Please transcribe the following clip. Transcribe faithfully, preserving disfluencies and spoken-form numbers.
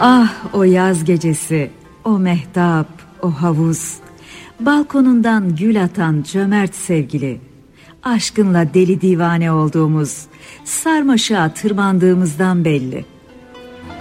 Ah o yaz gecesi, o mehtap, o havuz, balkonundan gül atan cömert sevgili, aşkınla deli divane olduğumuz, sarmaşığa tırmandığımızdan belli.